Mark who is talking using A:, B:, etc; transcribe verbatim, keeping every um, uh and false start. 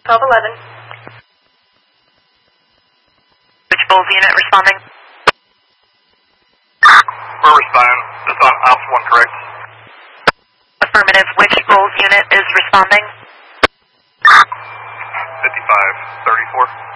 A: twelve eleven.
B: Which Bulls unit responding?
C: We're responding. Just on Alpha one, correct?
B: Affirmative. Which Bulls unit is responding?
C: fifty-five thirty-four.